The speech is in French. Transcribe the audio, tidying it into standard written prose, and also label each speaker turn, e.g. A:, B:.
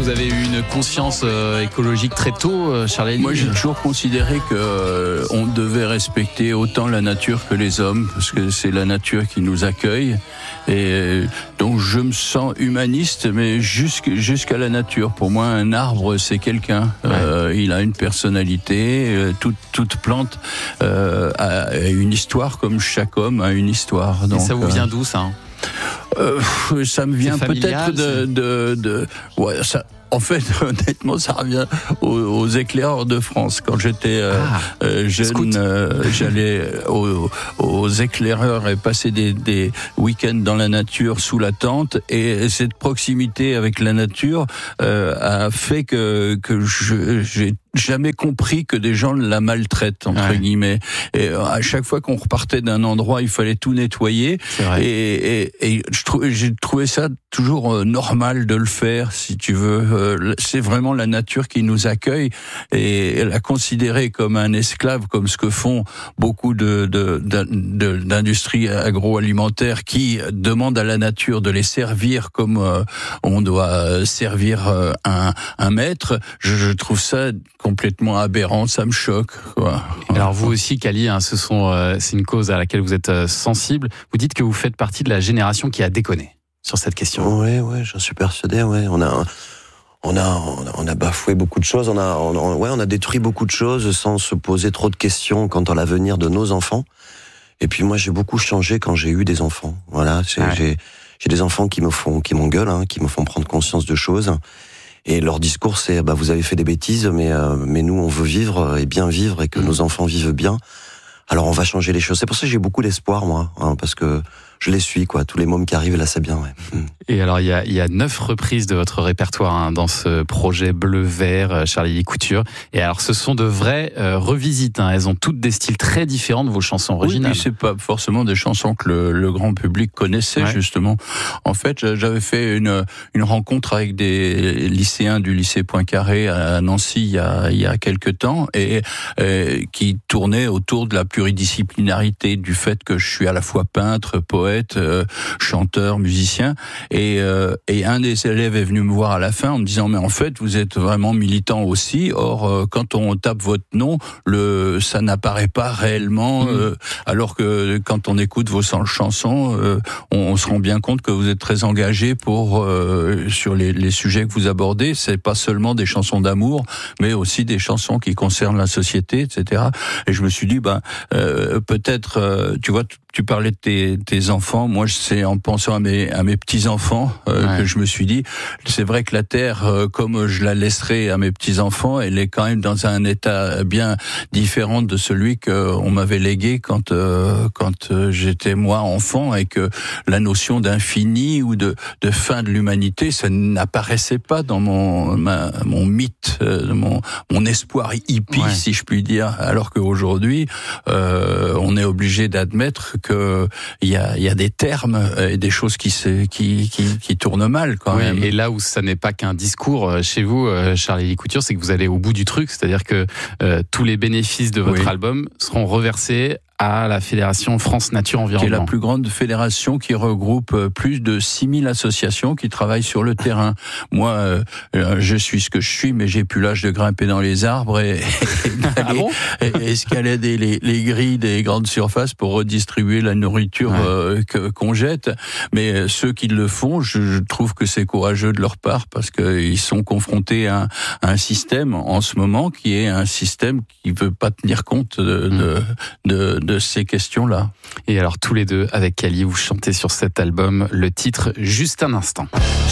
A: Vous avez eu une conscience écologique très tôt, Charlie?
B: Moi, j'ai toujours considéré que on devait respecter autant la nature que les hommes, parce que c'est la nature qui nous accueille. Et donc, je me sens humaniste, mais jusqu'à la nature. Pour moi, un arbre, c'est quelqu'un. Il a une personnalité. Toute plante a une histoire, comme chaque homme a une histoire. Donc,
A: et ça vous vient d'où, ça?
B: Ça me vient peut-être ouais, ça. En fait, honnêtement, ça revient aux éclaireurs de France. Quand j'étais jeune, j'allais aux éclaireurs et passer des week-ends dans la nature sous la tente. Et cette proximité avec la nature a fait que j'ai jamais compris que des gens la maltraitent, entre guillemets. Et à chaque fois qu'on repartait d'un endroit, il fallait tout nettoyer. Et j'ai trouvé ça toujours normal de le faire, si tu veux. C'est vraiment la nature qui nous accueille, et la considérer comme un esclave, comme ce que font beaucoup d'industries agroalimentaires qui demandent à la nature de les servir comme on doit servir un maître. Je trouve ça complètement aberrant, ça me choque, quoi.
A: Alors vous aussi, Kali, c'est une cause à laquelle vous êtes sensible. Vous dites que vous faites partie de la génération qui a déconné sur cette question.
C: Ouais, j'en suis persuadé. Ouais, on a bafoué beaucoup de choses. On a détruit beaucoup de choses sans se poser trop de questions quant à l'avenir de nos enfants. Et puis moi, j'ai beaucoup changé quand j'ai eu des enfants. Voilà, j'ai des enfants qui m'engueulent, qui me font prendre conscience de choses. Et leur discours, c'est vous avez fait des bêtises, mais nous, on veut vivre et bien vivre, et que nos enfants vivent bien. Alors on va changer les choses. C'est pour ça que j'ai beaucoup d'espoir, moi, parce que je les suis, quoi. Tous les mômes qui arrivent, là, c'est bien, ouais.
A: Et alors, il y a 9 reprises de votre répertoire dans ce projet bleu-vert, Charlie Couture. Et alors, ce sont de vraies revisites. Elles ont toutes des styles très différents de vos chansons originales.
B: Oui, c'est pas forcément des chansons que le grand public connaissait, justement. En fait, j'avais fait une rencontre avec des lycéens du lycée Poincaré à Nancy il y a quelque temps, et qui tournaient autour de la pluridisciplinarité, du fait que je suis à la fois peintre, poète, chanteur, musicien, et un des élèves est venu me voir à la fin en me disant: mais en fait vous êtes vraiment militant aussi. Or quand on tape votre nom, ça n'apparaît pas réellement, alors que quand on écoute vos chansons, on se rend bien compte que vous êtes très engagé sur les sujets que vous abordez. C'est pas seulement des chansons d'amour, mais aussi des chansons qui concernent la société, etc. Et je me suis dit, peut-être, tu vois, tu parlais de tes enfants. Moi, c'est en pensant à mes petits-enfants que je me suis dit, c'est vrai que la Terre, comme je la laisserai à mes petits-enfants, elle est quand même dans un état bien différent de celui qu'on m'avait légué quand j'étais moi enfant, et que la notion d'infini ou de fin de l'humanité, ça n'apparaissait pas dans mon mythe, mon espoir hippie, si je puis dire. Alors qu'aujourd'hui, on est obligé d'admettre que il y a des termes et des choses qui tournent mal, quand même.
A: Et là où ça n'est pas qu'un discours chez vous, Charlie Couture, c'est que vous allez au bout du truc, c'est-à-dire que tous les bénéfices de votre album seront reversés à la Fédération France Nature Environnement.
B: Qui est la plus grande fédération, qui regroupe plus de 6000 associations qui travaillent sur le terrain. Moi, je suis ce que je suis, mais j'ai plus l'âge de grimper dans les arbres et escalader les grilles des grandes surfaces pour redistribuer la nourriture qu'on jette. Mais ceux qui le font, je trouve que c'est courageux de leur part, parce qu'ils sont confrontés à un système en ce moment qui est un système qui veut pas tenir compte de ces questions-là.
A: Et alors, tous les deux, avec Kali, vous chantez sur cet album le titre « Juste un instant ».